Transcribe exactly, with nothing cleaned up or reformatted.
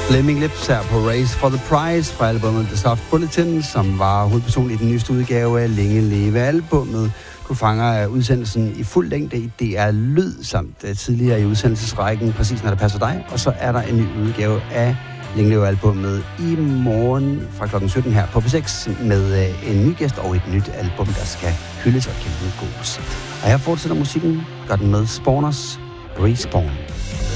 Flaming Lips her på Race for the Prize fra albumet The Soft Bulletin, som var hovedperson i den nyeste udgave af Længe Leve albummet. Du fanger udsendelsen i fuld længde i D R Lyd, samt tidligere i udsendelsesrækken, præcis når det passer dig. Og så er der en ny udgave af Længe Leve albummet i morgen fra klokken sytten her på P seks med en ny gæst og et nyt album, der skal hyldes og kæmpe god musik. Og her fortsætter musikken, gør den med Spawners Respawn.